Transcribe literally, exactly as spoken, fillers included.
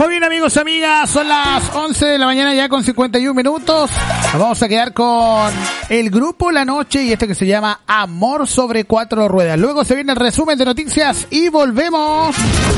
Muy bien, amigos, amigas, son las once de la mañana ya con cincuenta y un minutos. Nos vamos a quedar con el grupo La Noche y este que se llama Amor sobre Cuatro Ruedas. Luego se viene el resumen de noticias y volvemos.